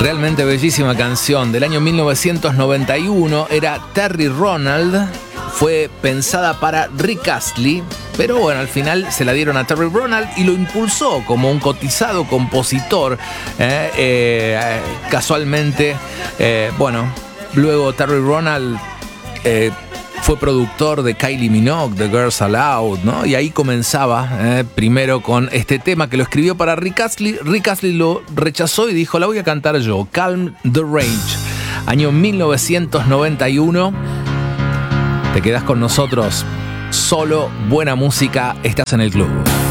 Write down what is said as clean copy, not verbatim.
Realmente bellísima canción del año 1991. Era Terry Ronald. Fue pensada para Rick Astley, pero bueno, al final se la dieron a Terry Ronald y lo impulsó como un cotizado compositor. Casualmente, luego Terry Ronald fue productor de Kylie Minogue, de Girls Aloud, ¿no? Y ahí comenzaba primero con este tema que lo escribió para Rick Astley. Rick Astley lo rechazó y dijo: la voy a cantar yo, Calm the Rage. Año 1991. Te quedás con nosotros. Solo buena música. Estás en el club.